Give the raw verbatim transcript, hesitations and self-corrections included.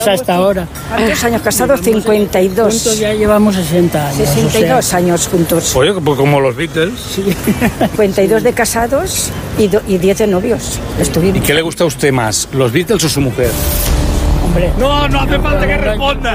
Hasta ahora. ¿Cuántos años casados? cincuenta y dos. Juntos ya llevamos sesenta años. sesenta y dos o sea. años juntos. Oye, pues como los Beatles. Sí. cincuenta y dos de casados y, do, y diez de novios. Estuvimos. ¿Y qué le gusta a usted más, los Beatles o su mujer? Hombre. No, no hace falta que responda.